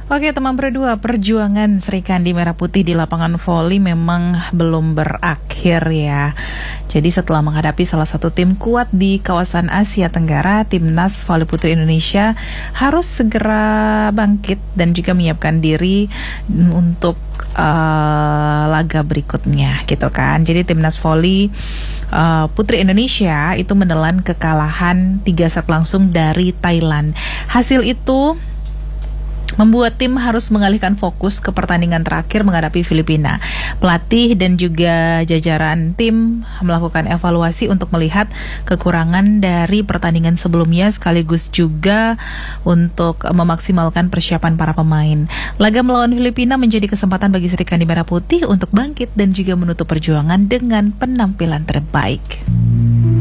Oke teman berdua, perjuangan Sri Kandi Merah Putih di lapangan voli memang belum berakhir ya. Jadi setelah menghadapi salah satu tim kuat di kawasan Asia Tenggara, Timnas Voli Putri Indonesia harus segera bangkit dan juga menyiapkan diri untuk laga berikutnya gitu kan. Jadi Timnas Voli Putri Indonesia itu menelan kekalahan 3 set langsung dari Thailand. Hasil itu membuat tim harus mengalihkan fokus ke pertandingan terakhir menghadapi Filipina. Pelatih dan juga jajaran tim melakukan evaluasi untuk melihat kekurangan dari pertandingan sebelumnya sekaligus juga untuk memaksimalkan persiapan para pemain. Laga melawan Filipina menjadi kesempatan bagi Sri Kandi Merah Putih untuk bangkit dan juga menutup perjuangan dengan penampilan terbaik.